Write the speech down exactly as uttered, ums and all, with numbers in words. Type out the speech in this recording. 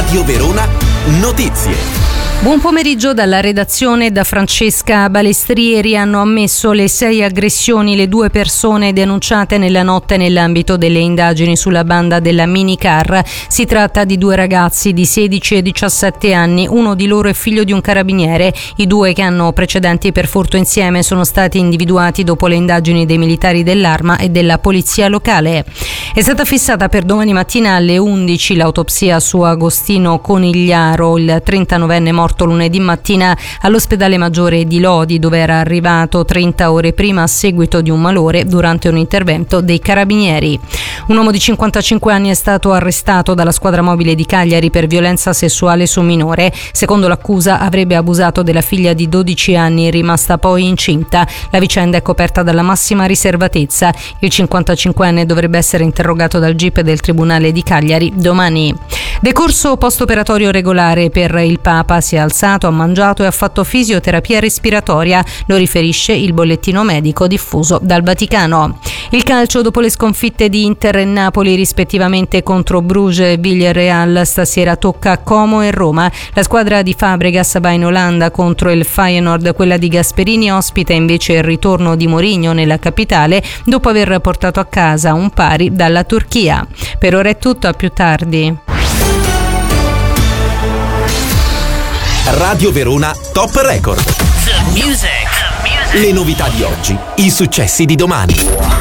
Radio Verona Notizie. Buon pomeriggio dalla redazione, da Francesca Balestrieri. Hanno ammesso le sei aggressioni le due persone denunciate nella notte nell'ambito delle indagini sulla banda della minicar. Si tratta di due ragazzi di sedici e diciassette anni, uno di loro è figlio di un carabiniere. I due, che hanno precedenti per furto insieme, sono stati individuati dopo le indagini dei militari dell'Arma e della polizia locale. È stata fissata per domani mattina alle undici l'autopsia su Agostino Conigliaro, il trentanovenne morto lunedì mattina all'ospedale maggiore di Lodi, dove era arrivato trenta ore prima a seguito di un malore durante un intervento dei carabinieri. Un uomo di cinquantacinque anni è stato arrestato dalla squadra mobile di Cagliari per violenza sessuale su minore. Secondo l'accusa avrebbe abusato della figlia di dodici anni, rimasta poi incinta. La vicenda è coperta dalla massima riservatezza. Il cinquantacinquenne dovrebbe essere interrogato dal G I P del Tribunale di Cagliari domani. Decorso post-operatorio regolare per il Papa, si è alzato, ha mangiato e ha fatto fisioterapia respiratoria, lo riferisce il bollettino medico diffuso dal Vaticano. Il calcio, dopo le sconfitte di Inter e Napoli rispettivamente contro Bruges e Villarreal, stasera tocca a Como e Roma. La squadra di Fabregas va in Olanda contro il Feyenoord, quella di Gasperini ospita invece il ritorno di Mourinho nella capitale dopo aver portato a casa un pari dalla Turchia. Per ora è tutto, a più tardi. Radio Verona Top Record. The music. The music. Le novità di oggi, i successi di domani.